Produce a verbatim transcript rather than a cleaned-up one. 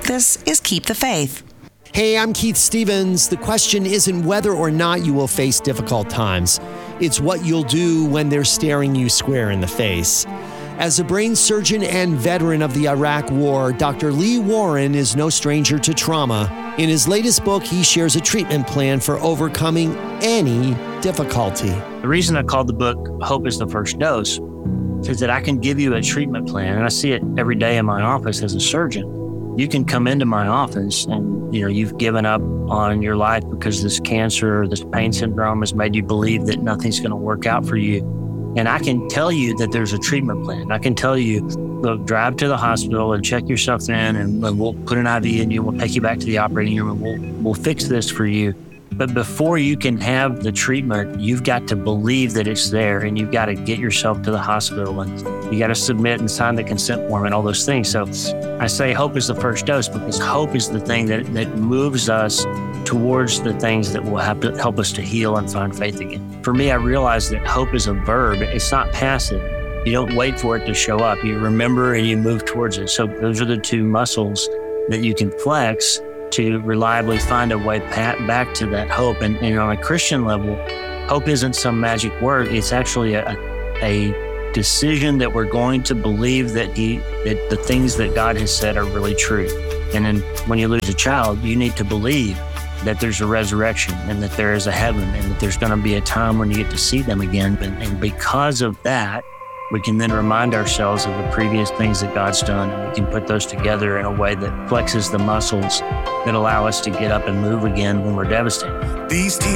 This is Keep the Faith. Hey, I'm Keith Stevens. The question isn't whether or not you will face difficult times. It's what you'll do when they're staring you square in the face. As a brain surgeon and veteran of the Iraq War, Doctor Lee Warren is no stranger to trauma. In his latest book, he shares a treatment plan for overcoming any difficulty. The reason I called the book Hope is the First Dose is that I can give you a treatment plan, and I see it every day in my office as a surgeon. You can come into my office and, you know, you've given up on your life because this cancer or this pain syndrome has made you believe that nothing's going to work out for you. And I can tell you that there's a treatment plan. I can tell you, look, drive to the hospital and check yourself in, and we'll put an I V in you. We'll take you back to the operating room, and we'll, we'll fix this for you. But before you can have the treatment, you've got to believe that it's there, and you've got to get yourself to the hospital, and you got to submit and sign the consent form and all those things. So I say hope is the first dose, because hope is the thing that, that moves us towards the things that will have to help us to heal and find faith again. For me, I realized that hope is a verb. It's not passive. You don't wait for it to show up. You remember and you move towards it. So those are the two muscles that you can flex to reliably find a way back to that hope. And, and on a Christian level, hope isn't some magic word. It's actually a, a decision that we're going to believe that he, that the things that God has said are really true. And then when you lose a child, you need to believe that there's a resurrection and that there is a heaven and that there's going to be a time when you get to see them again. And, and because of that, we can then remind ourselves of the previous things that God's done, and we can put those together in a way that flexes the muscles that allow us to get up and move again when we're devastated. These tears